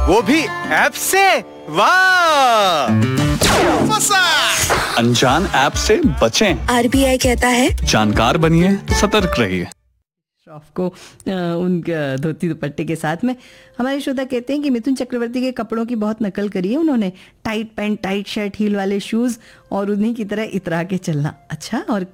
वो भी ऐप से। वाह, अनजान ऐप से बचें। आरबीआई कहता है जानकार बनिए, सतर्क रहिए। श्रॉफ को उनके धोती दुपट्टे के साथ में हमारे श्रोता कहते हैं कि मिथुन चक्रवर्ती के कपड़ों की बहुत नकल करी है उन्होंने। Tight pant, tight shirt, heal वाले शूज और उन्हीं की तरह इतरा के चलना। अच्छा, और